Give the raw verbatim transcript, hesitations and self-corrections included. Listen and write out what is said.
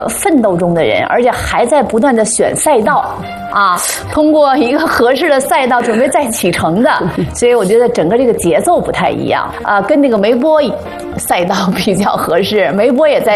奋斗中的人，而且还在不断的选赛道，啊，通过一个合适的赛道准备再启程的，所以我觉得整个这个节奏不太一样啊，跟那个梅波赛道比较合适。梅波也在